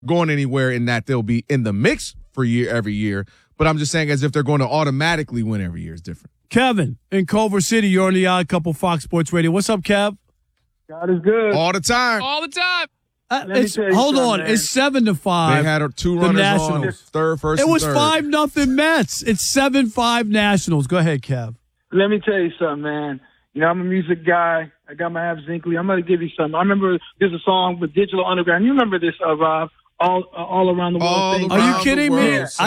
going anywhere in that they'll be in the mix for every year. But I'm just saying as if they're going to automatically win every year is different. Kevin in Culver City, you're on the Odd Couple Fox Sports Radio. What's up, Kev? God is good. All the time. All the time. Hold on. Man. It's 7-5. They had 2 runners on third, first, It was third. 5-0 Mets. It's 7-5 Nationals. Go ahead, Kev. Let me tell you something, man. You know, I'm a music guy. I got my Ab Zinkley. I'm going to give you something. I remember there's a song with Digital Underground. You remember this, Rob? All around the world. Are you kidding me? I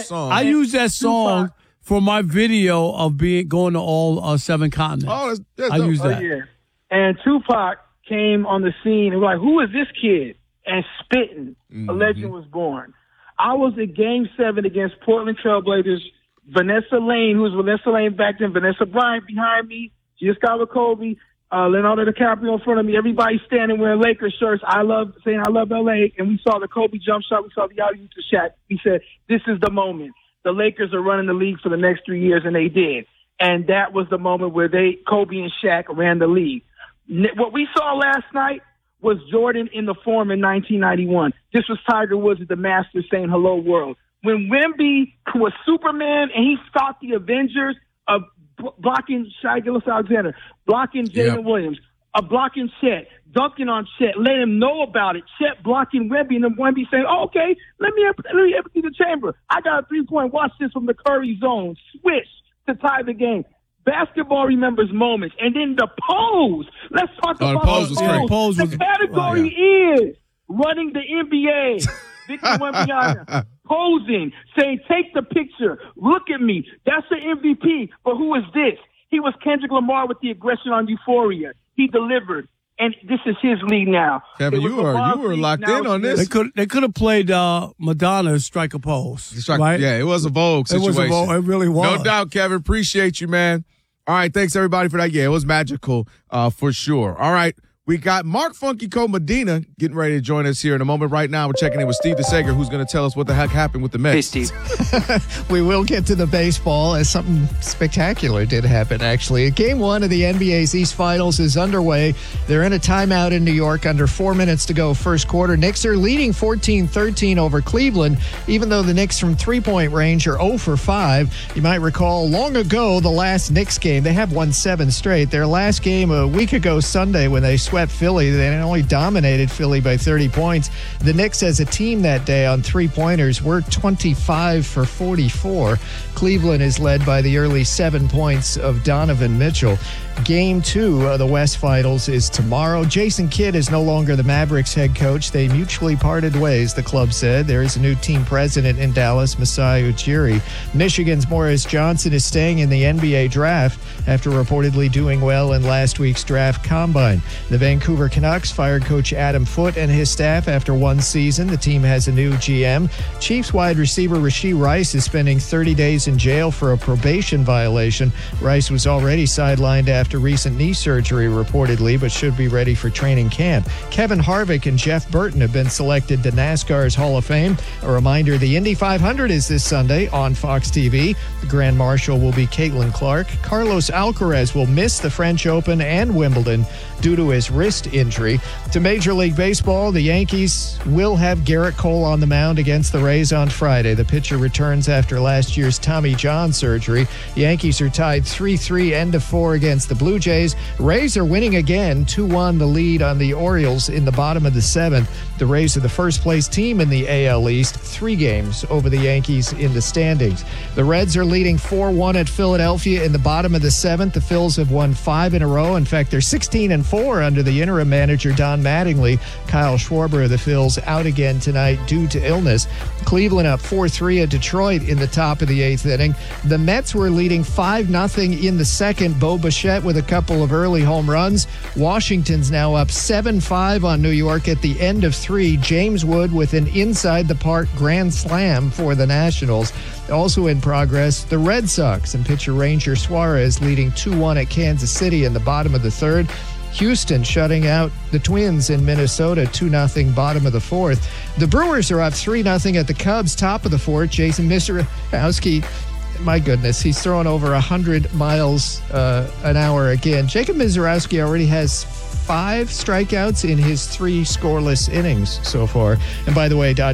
use that song for my video of going to all 7 continents. I use that. Yeah. And Tupac came on the scene and was like, who is this kid? And spitting. A legend was born. I was at Game 7 against Portland Trailblazers. Vanessa Lane, who was Vanessa Lane back then, Vanessa Bryant behind me, Giancarlo Kobe, Leonardo DiCaprio in front of me, everybody standing wearing Lakers shirts. I love LA. And we saw the Kobe jump shot. We saw the alley-oop to Shaq. We said, this is the moment. The Lakers are running the league for the next 3 years, and they did. And that was the moment where Kobe and Shaq ran the league. What we saw last night was Jordan in the form in 1991. This was Tiger Woods at the Masters saying, hello, world. When Wemby was Superman and he fought the Avengers of blocking Shai Gilgeous-Alexander, blocking Jalen Williams, blocking Chet, dunking on Chet, let him know about it. Chet blocking Wemby, and then Wemby saying, "Oh, okay, let me empty the chamber. I got a 3-point. Watch this from the Curry zone. Switch to tie the game." Basketball remembers moments, and then the pose. Let's talk about the pose. The category is running the NBA. Victor Wembanyama posing, saying, "Take the picture. Look at me. That's the MVP." But who is this? He was Kendrick Lamar with the aggression on Euphoria. He delivered, and this is his league now. Kevin, you were locked in on this. They could have played Madonna's Strike a Pose. Right? Yeah, it was a Vogue situation. It really was. No doubt, Kevin. Appreciate you, man. All right, thanks everybody for that. Yeah, it was magical for sure. All right, we got Mark Funky Cole Medina getting ready to join us here in a moment. Right now, we're checking in with Steve DeSager, who's going to tell us what the heck happened with the Mets. Hey, Steve. We will get to the baseball as something spectacular did happen, actually. Game 1 of the NBA's East Finals is underway. They're in a timeout in New York under 4 minutes to go first quarter. Knicks are leading 14-13 over Cleveland, even though the Knicks from three-point range are 0 for 5. You might recall long ago, the last Knicks game, they have won 7 straight. Their last game a week ago Sunday when they swept Philly, they only dominated Philly by 30 points. The Knicks as a team that day on three-pointers were 25 for 44. Cleveland is led by the early 7 points of Donovan Mitchell. Game 2 of the West Finals is tomorrow. Jason Kidd is no longer the Mavericks head coach. They mutually parted ways, the club said. There is a new team president in Dallas, Masai Ujiri. Michigan's Morris Johnson is staying in the NBA draft after reportedly doing well in last week's draft combine. The Vancouver Canucks fired coach Adam Foote and his staff after one season. The team has a new GM. Chiefs wide receiver Rashee Rice is spending 30 days in jail for a probation violation. Rice was already sidelined after recent knee surgery, reportedly, but should be ready for training camp. Kevin Harvick and Jeff Burton have been selected to NASCAR's Hall of Fame. A reminder, the Indy 500 is this Sunday on Fox TV. The Grand Marshal will be Caitlin Clark. Carlos Alcaraz will miss the French Open and Wimbledon due to his wrist injury. To Major League Baseball, the Yankees will have Garrett Cole on the mound against the Rays on Friday. The pitcher returns after last year's Tommy John surgery. The Yankees are tied 3-3 end of 4 against the Blue Jays. Rays are winning again, 2-1 the lead on the Orioles in the bottom of the 7th. The Rays are the first place team in the AL East, 3 games over the Yankees in the standings. The Reds are leading 4-1 at Philadelphia in the bottom of the 7th. The Phils have won 5 in a row. In fact, they're 16-4 under the interim manager Don Mattingly. Kyle Schwarber of the Phils out again tonight due to illness. Cleveland up 4-3 at Detroit in the top of the 8th inning. The Mets were leading 5-0 in the second. Bo Bichette with a couple of early home runs. Washington's now up 7-5 on New York at the end of 3. James Wood with an inside-the-park grand slam for the Nationals. Also in progress, the Red Sox and pitcher Ranger Suarez leading 2-1 at Kansas City in the bottom of the 3rd. Houston shutting out the Twins in Minnesota, 2-0 bottom of the 4th. The Brewers are up 3-0 at the Cubs, top of the 4th. Jason Misiorowski, my goodness, he's throwing over 100 miles an hour again. Jacob Misiorowski already has 5 strikeouts in his 3 scoreless innings so far. And by the way,